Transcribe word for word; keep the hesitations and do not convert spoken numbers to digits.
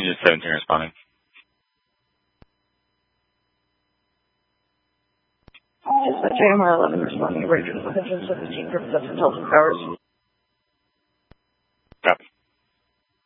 Engine seventeen responding. J M R eleven responding. Engine seventeen from Delta Powers.